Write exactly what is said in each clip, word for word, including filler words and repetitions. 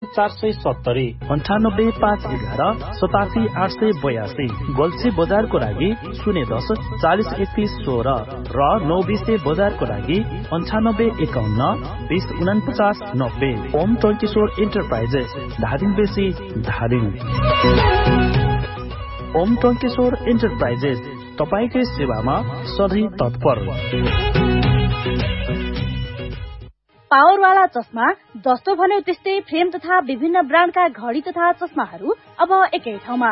चार सय सत्तरी अन्ठानब्बे पाँच एघार सतासी आठ सय बयासी। गल्छे बजारको लागि शून्य दस चालिस एकतिस सोह्र र नौ बिसे बजारको लागि अन्ठानब्बे एकाउन्न बिस उनापचास नब्बे। ओम टोलकिशोर इन्टरप्राइजेस धादिङ बेसी धादिङ। ओम टोलकिशोर इन्टरप्राइजेस तपाईकै सेवामा सधैँ तत्पर। पावरवाला चस्मा जस्तो भन्यो त्यस्तै फ्रेम तथा विभिन्न ब्रान्डका घडी तथा चस्माहरू अब एकै ठाउँमा।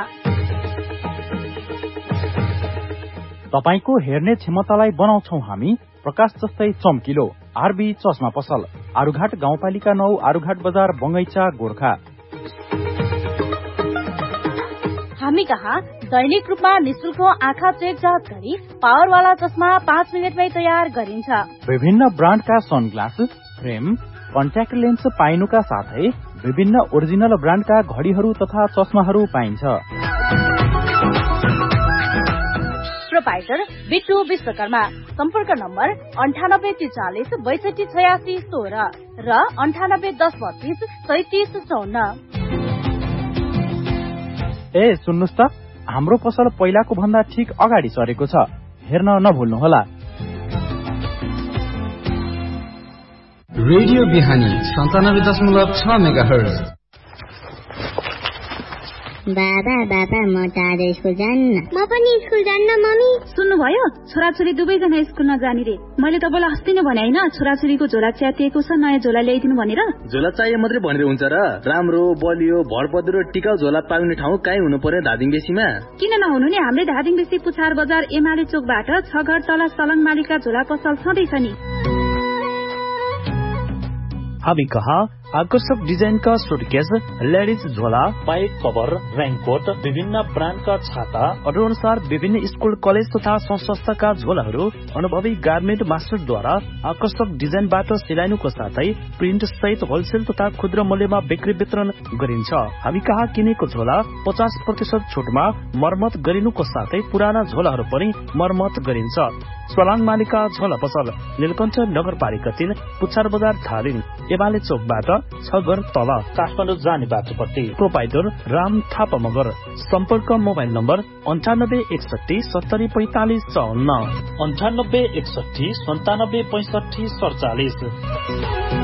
तपाईको हेर्ने क्षमतालाई बनाउँछौ हामी प्रकाश जस्तै चम्किलो। आरबी चस्मा पसल आरुघाट गाउँपालिका नौ आरुघाट बजार बंगैचा गोर्खा। हामी कहाँ दैनिक रूपमा निशुल्क आँखा चेक जाँच गरी पावरवाला चस्मा पाँच मिनटमै तयार गरिन्छ। विभिन्न ब्रान्डका सनग्लास फ्रेम कन्ट्याक्ट लेन्स पाइनुका साथै विभिन्न ओरिजिनल ब्रान्डका घडीहरू तथा चस्माहरू पाइन्छ। प्रोपाइटर बिट्टु विश्वकर्मा। सम्पर्क नम्बर अन्ठानब्बे त्रिचालिस बैसठी छयासी सोह्र र अन्ठानब्बे दस बत्तीस सैतिस चौन्न। ए सुन्नुस् त हाम्रो पसल पहिलाको भन्दा ठिक अगाडि सरेको छ, हेर्न नभुल्नुहोला। रेडियो बिहानी सन्तानब्बे दशमलव छ मेगा हर्ज। बाबा बाबा म त आज स्कुल जान्न। म पनि स्कुल जान्न मम्मी। सुन्नुभयो छोराछोरी दुवैजना स्कुल नजाने रे। मैले तपाईँलाई अस्ति नै भने होइन छोराछोरीको झोला च्यातिएको छ नयाँ झोला ल्याइदिनु भनेर। झोला चाहिए मात्रै भनेर हुन्छ र? राम्रो बलियो भरपदरो टिकाउ झोला पाउने ठाउँ कहीँ हुनु पर्यो धादिङ बेसीमा। किन नहुनु नि, हाम्रै धादिङ बेसी पुछार बजार एमाले चोकबाट छ घर तल सलङ मालिका झोला पसल छँदैछ नि। हामी कहाँ आकर्षक डिजाइनका सुटकेस, लेडिज झोला, बाइक कभर, रेनकोट, विभिन्न ब्रान्डका छाता, अर्डर अनुसार विभिन्न स्कुल कलेज तथा संस्थाका झोलाहरू अनुभवी गार्मेन्ट मास्टरद्वारा आकर्षक डिजाइनबाट सिलाइनुको साथै प्रिन्ट सहित होलसेल तथा खुद्रा मूल्यमा बिक्री वितरण गरिन्छ। हामी कहाँ किनेको झोला पचास प्रतिशत छुटमा मर्मत गरिनुको साथै पुराना झोलाहरू पनि मर्मत गरिन्छ। सलाङ मालिका झोला पसल नीलकण्ठ नगरपालिका तीन पुछार बजार धादिङ एमाले चोकबाट छ घर तल काठमाडौँ जाने बाटोपट्टि। प्रोपाइटर राम थापा मगर। सम्पर्क मोबाइल नम्बर अन्ठानब्बे एकसठी सत्तरी पैंतालिस चौन्न अन्ठानब्बे एकसठी सन्तानब्बे पैंसठी सडचालिस।